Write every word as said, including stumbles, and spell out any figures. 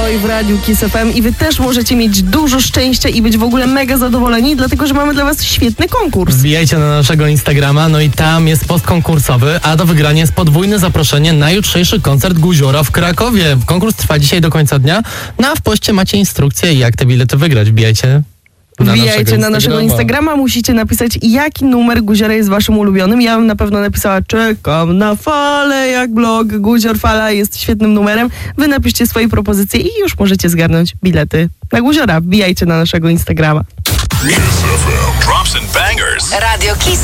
Joy w Radiu Kiss F M i wy też możecie mieć dużo szczęścia i być w ogóle mega zadowoleni, dlatego że mamy dla was świetny konkurs. Wbijajcie na naszego Instagrama, no i tam jest post konkursowy, a do wygrania jest podwójne zaproszenie na jutrzejszy koncert Guziora w Krakowie. Konkurs trwa dzisiaj do końca dnia, no a w poście macie instrukcję, jak te bilety wygrać. Wbijajcie. Na Wbijajcie naszego na naszego Instagrama, musicie napisać, jaki numer Guziora jest waszym ulubionym. Ja bym na pewno napisała, czekam na falę, jak blog Guzior Fala jest świetnym numerem. Wy napiszcie swoje propozycje i już możecie zgarnąć bilety na Guziora. Wbijajcie na naszego Instagrama. Kiss F M. Drops and bangers. Radio Kiss